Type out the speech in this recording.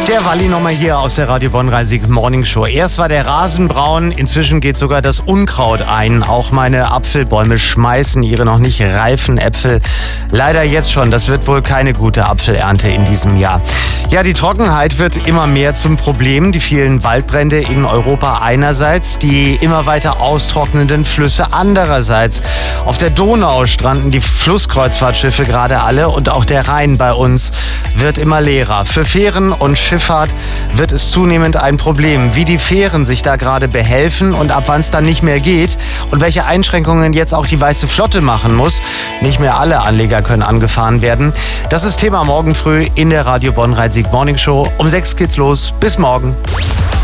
Der Walli nochmal hier aus der Radio Bonn-Rhein-Sieg Morning Show. Erst war der Rasen braun, inzwischen geht sogar das Unkraut ein. Auch meine Apfelbäume schmeißen ihre noch nicht reifen Äpfel. Leider jetzt schon, das wird wohl keine gute Apfelernte in diesem Jahr. Ja, die Trockenheit wird immer mehr zum Problem. Die vielen Waldbrände in Europa einerseits, die immer weiter austrocknenden Flüsse andererseits. Auf der Donau stranden die Flusskreuzfahrtschiffe gerade alle und auch der Rhein bei uns wird immer leerer. Für Fähren und Schifffahrt wird es zunehmend ein Problem. Wie die Fähren sich da gerade behelfen und ab wann es dann nicht mehr geht und welche Einschränkungen jetzt auch die Weiße Flotte machen muss. Nicht mehr alle Anleger können angefahren werden. Das ist Thema morgen früh in der Radio Bonn-Rhein-Sieg Morning Show. Um 6 geht's los. Bis morgen.